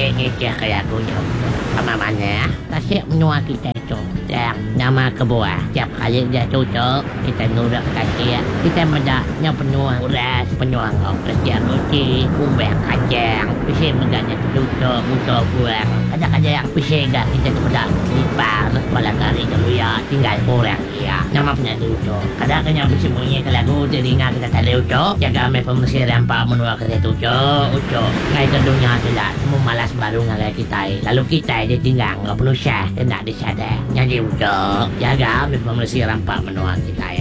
ngekeh kayak aku jom. Sama mana? Kasih menua kita tu. Yang nama kebuah. Tiap kali dia tutup, kita nurut kaki. Kita mendaknya penuah uras, penuah kesian roti, ubek kacang. Pisih megahnya tutup, butuh buang. Kadang-kadang yang pisih enggak kita kepada lipar. Malah kali dulu ya, tinggal kurang ya. Nama punya tutup. Kadang-kadang yang pisih bunyi ke lagu, telinga kita tak tutup. Jaga me pemesir yang pak menua kita tutup. Ngai kedunya tu lah, semua malas baru ngagai kita. Lalu kita dia tinggal, nggak perlu syah, dia nak disadar. Jadi udah, jaga me pemesir yang pak menua kita.